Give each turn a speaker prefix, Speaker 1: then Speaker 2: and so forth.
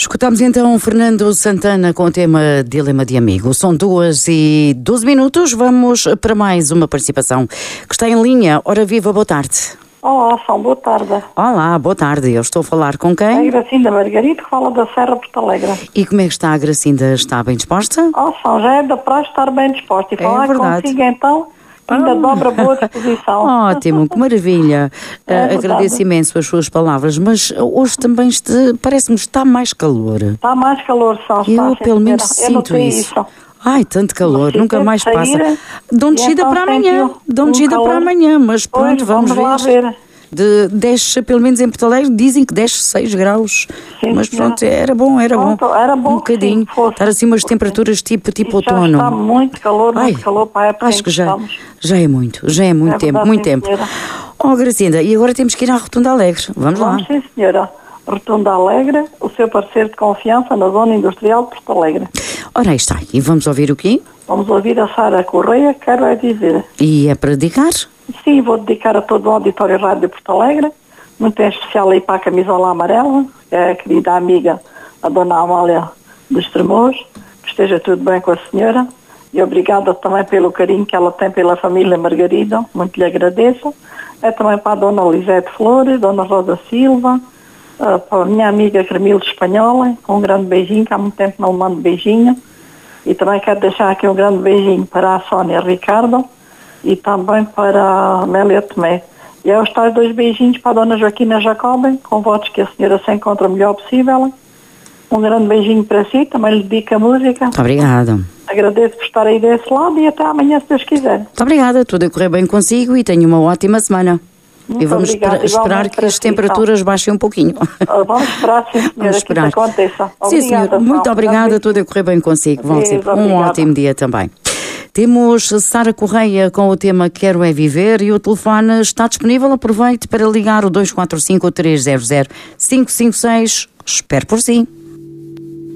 Speaker 1: Escutamos então Fernando Santana com o tema Dilema de Amigo. São 2:12. Vamos para mais uma participação que está em linha. Ora viva, boa tarde.
Speaker 2: Olá, boa tarde.
Speaker 1: Olá, boa tarde. Eu estou a falar com quem?
Speaker 2: É a Gracinda Margarida, que fala da Serra Porto Alegre.
Speaker 1: E como é que está a Gracinda? Está bem disposta?
Speaker 2: Já é da praia estar bem disposta. E falar consigo então, ainda dobra boa disposição.
Speaker 1: Ótimo, que maravilha. Agradeço imenso as suas palavras, mas hoje também parece-me que está mais calor.
Speaker 2: Está mais calor,
Speaker 1: Eu pelo menos sinto isso. Ai, tanto calor, nunca mais passa. Dão descida para amanhã, mas pronto, vamos ver. Desce, pelo menos em Porto Alegre, dizem que desce 6 graus. Sim, mas pronto, era bom.
Speaker 2: Era bom
Speaker 1: um bocadinho. Estar assim umas temperaturas tipo outono.
Speaker 2: Já está muito calor para a época.
Speaker 1: Acho que já é muito tempo, muito tempo. Gracinda, e agora temos que ir à Rotunda Alegre. Vamos lá.
Speaker 2: Sim, senhora. Rotunda Alegre, o seu parceiro de confiança na zona industrial de Porto Alegre.
Speaker 1: Ora, aí está. E vamos ouvir o quê?
Speaker 2: Vamos ouvir a Sara Correia, quero é dizer.
Speaker 1: E é para dedicar?
Speaker 2: Sim, vou dedicar a todo o auditório Rádio de Porto Alegre, muito em especial aí para a camisola amarela, que é a querida amiga, a dona Amália dos Tremores, que esteja tudo bem com a senhora, e obrigada também pelo carinho que ela tem pela família Margarida, muito lhe agradeço. É também para a dona Lisete Flores, dona Rosa Silva, para a minha amiga Carmila Espanhola, com um grande beijinho, que há muito tempo não lhe mando beijinho, e também quero deixar aqui um grande beijinho para a Sónia Ricardo, e também para a Amélia Tomé. E aos tais 2 beijinhos para a dona Joaquina Jacoben, com votos que a senhora se encontre o melhor possível. Um grande beijinho para si, também lhe dedico a música.
Speaker 1: Muito obrigada.
Speaker 2: Agradeço por estar aí desse lado e até amanhã, se Deus quiser.
Speaker 1: Muito obrigada, tudo a correr bem consigo e tenha uma ótima semana. E vamos esperar que as temperaturas baixem um pouquinho.
Speaker 2: Vamos esperar, sim, senhora, que isso aconteça.
Speaker 1: Sim, senhor. Muito obrigada, tudo a correr bem consigo. Vão sempre. Um ótimo dia também. Temos Sara Correia com o tema Quero é Viver e o telefone está disponível. Aproveite para ligar o 245 300 556. Espero por si.